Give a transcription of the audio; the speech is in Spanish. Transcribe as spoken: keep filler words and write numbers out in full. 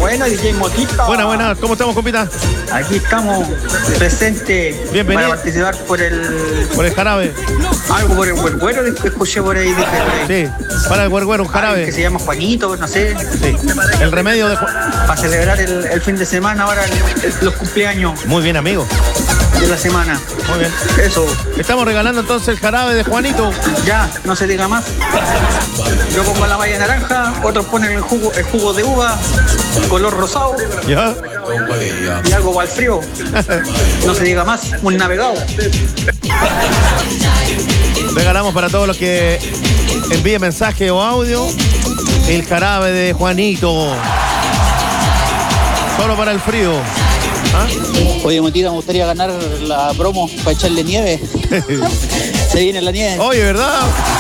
Buena, D J Motita. Buena, buena. ¿Cómo estamos, compita? Aquí estamos presentes. Bienvenido. Para participar por el... Por el jarabe. Algo por el huerguero, escuché por ahí. Dije, sí, para el huerguero, un jarabe. Que se llama Juanito, no sé. Sí, el remedio de Juan. Para celebrar el, el fin de semana, ahora el, el, los cumpleaños. Muy bien, amigo. De la semana. Muy bien. Eso. Estamos regalando entonces el jarabe de Juanito. Ya, no se diga más. Yo pongo la malla naranja, otros ponen el jugo, el jugo de uva, color rosado. Ya. Y algo para el frío. No se diga más, un navegado. Regalamos para todos los que envíen mensaje o audio el jarabe de Juanito. Solo para el frío. ¿Ah? Oye, Motita, me gustaría ganar la promo para echarle nieve. Se viene la nieve. Oye, ¿verdad?